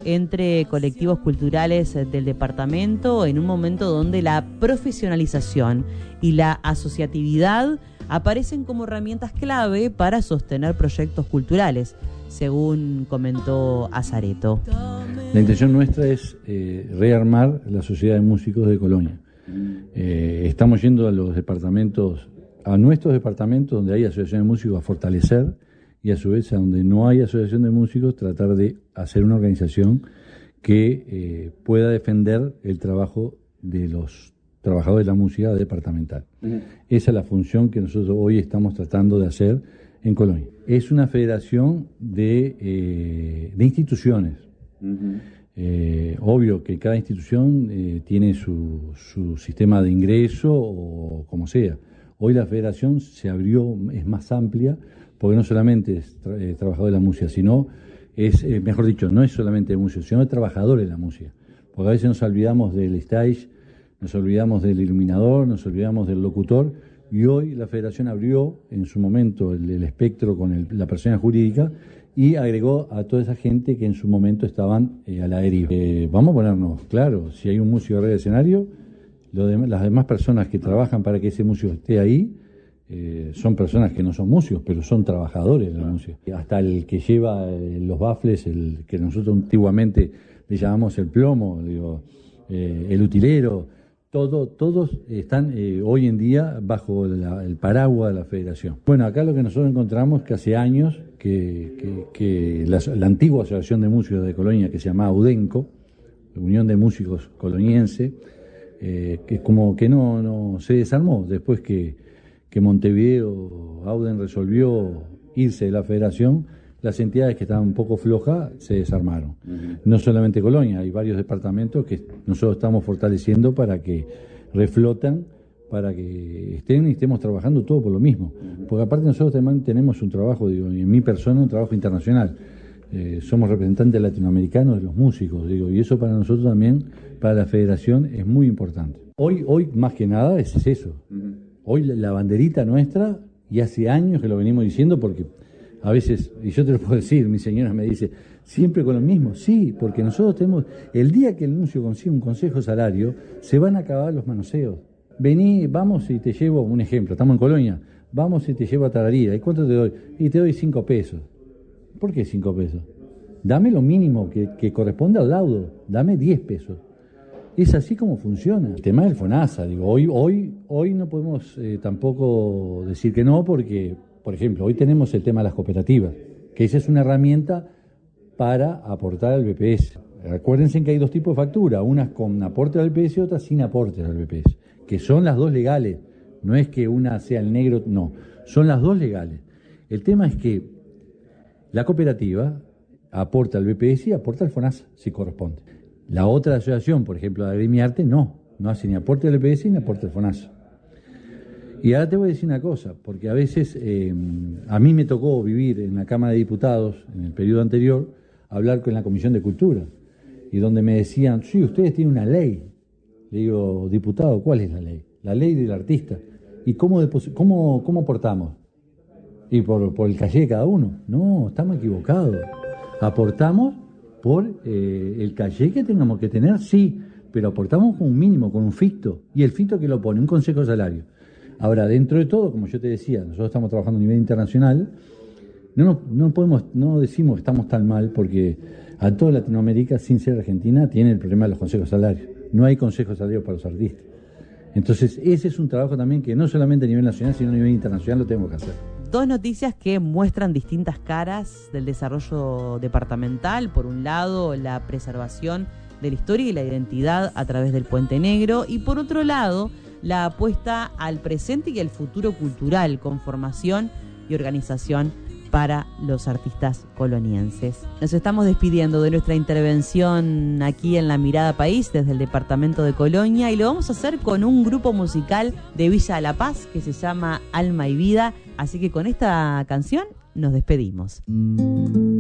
entre colectivos culturales del departamento en un momento donde la profesionalización y la asociatividad aparecen como herramientas clave para sostener proyectos culturales, según comentó Azareto. La intención nuestra es rearmar la Sociedad de Músicos de Colonia. Estamos yendo a los departamentos, a nuestros departamentos donde hay asociación de músicos, a fortalecer, y a su vez a donde no hay asociación de músicos, tratar de hacer una organización que pueda defender el trabajo de los trabajadores de la música departamental. Esa es la función que nosotros hoy estamos tratando de hacer en Colonia. Es una federación de instituciones. Obvio que cada institución tiene su sistema de ingreso o como sea. Hoy la federación se abrió, es más amplia, porque no solamente es trabajador de la música, sino es, mejor dicho, no es solamente de música, sino de trabajadores de la música. Porque a veces nos olvidamos del stage, nos olvidamos del iluminador, nos olvidamos del locutor, y hoy la federación abrió en su momento el espectro con la persona jurídica y agregó a toda esa gente que en su momento estaban a la deriva. Vamos a ponernos claro, si hay un músico arriba del escenario, las demás personas que trabajan para que ese músico esté ahí, son personas que no son músicos, pero son trabajadores de la música. Hasta el que lleva los bafles, el que nosotros antiguamente le llamamos el plomo, el utilero, todos están hoy en día bajo el paraguas de la federación. Bueno, acá lo que nosotros encontramos que hace años que la antigua asociación de músicos de Colonia, que se llamaba UDENCO, Unión de Músicos Coloniense, que como que no se desarmó después que Montevideo, Auden resolvió irse de la federación. Las entidades que estaban un poco flojas se desarmaron. No solamente Colonia, hay varios departamentos que nosotros estamos fortaleciendo para que reflotan, para que estemos trabajando todo por lo mismo. Porque aparte nosotros también tenemos un trabajo, en mi persona, un trabajo internacional. Somos representantes latinoamericanos de los músicos, y eso para nosotros también, para la federación, es muy importante. Hoy más que nada es eso. Hoy la banderita nuestra, y hace años que lo venimos diciendo, porque a veces, y yo te lo puedo decir, mi señora me dice, siempre con lo mismo. Sí, porque nosotros tenemos, el día que el músico consigue un consejo salario, se van a acabar los manoseos. Vení, vamos y te llevo, un ejemplo, estamos en Colonia, vamos y te llevo a Tararira. ¿Y cuánto te doy? Y te doy 5 pesos. ¿Por qué 5 pesos? Dame lo mínimo que corresponde al laudo, dame 10 pesos. Es así como funciona. El tema del FONASA, hoy no podemos tampoco decir que no, porque, por ejemplo, hoy tenemos el tema de las cooperativas, que esa es una herramienta para aportar al BPS. Acuérdense que hay dos tipos de factura, unas con aporte al BPS y otras sin aporte al BPS, que son las dos legales. No es que una sea el negro, no, son las dos legales. El tema es que la cooperativa aporta al BPS y aporta al FONASA, si corresponde. La otra asociación, por ejemplo, la Agremiarte, no hace ni aporte al BPS ni aporte al FONASA. Y ahora te voy a decir una cosa, porque a veces a mí me tocó vivir en la Cámara de Diputados, en el periodo anterior, hablar con la Comisión de Cultura, y donde me decían, sí, ustedes tienen una ley. Le digo, diputado, ¿cuál es la ley? La ley del artista. ¿Y cómo aportamos? ¿Y por el calle de cada uno? No, estamos equivocados. Aportamos por el calle que tengamos que tener, sí, pero aportamos con un mínimo, con un ficto. ¿Y el ficto que lo pone? Un consejo de salario. Ahora, dentro de todo, como yo te decía, nosotros estamos trabajando a nivel internacional, no decimos que estamos tan mal, porque a toda Latinoamérica, sin ser Argentina, tiene el problema de los consejos de salario. No hay consejos de salario para los artistas. Entonces, ese es un trabajo también que no solamente a nivel nacional, sino a nivel internacional lo tenemos que hacer. Dos noticias que muestran distintas caras del desarrollo departamental. Por un lado, la preservación de la historia y la identidad a través del Puente Negro, y por otro lado, la apuesta al presente y al futuro cultural con formación y organización para los artistas colonienses. Nos estamos despidiendo de nuestra intervención aquí en La Mirada País desde el departamento de Colonia, y lo vamos a hacer con un grupo musical de Villa La Paz que se llama Alma y Vida, así que con esta canción nos despedimos.